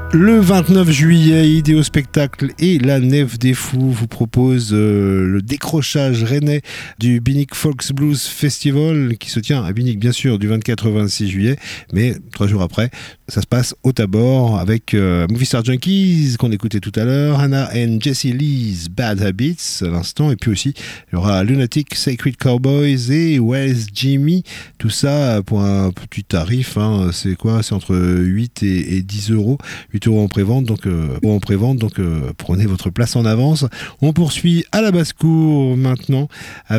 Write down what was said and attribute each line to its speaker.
Speaker 1: Le 29 juillet, Idéo Spectacle et la Nef des Fous vous proposent le décrochage rennais du Binic Folks Blues Festival qui se tient à Binic bien sûr du 24 au 26 juillet, mais 3 jours après, ça se passe au Tabor avec Movie Star Junkies qu'on écoutait tout à l'heure, Hannah and Jesse Lee's Bad Habits à l'instant, et puis aussi il y aura Lunatic, Sacred Cowboys et Wells Jimmy, tout ça pour un petit tarif, hein, c'est quoi, c'est entre 8 et 10 euros. 8 euros en prévente, donc prenez votre place en avance. On poursuit à la basse-cour maintenant avec